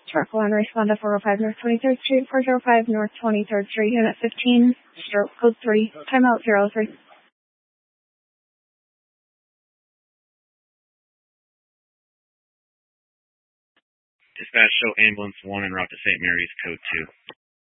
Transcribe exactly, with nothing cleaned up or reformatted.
Truck one, respond to four oh five North twenty-third Street, four oh five North twenty-third Street, Unit fifteen, stroke code three, timeout zero three. Dispatch, show ambulance one en route to Saint Mary's, code two.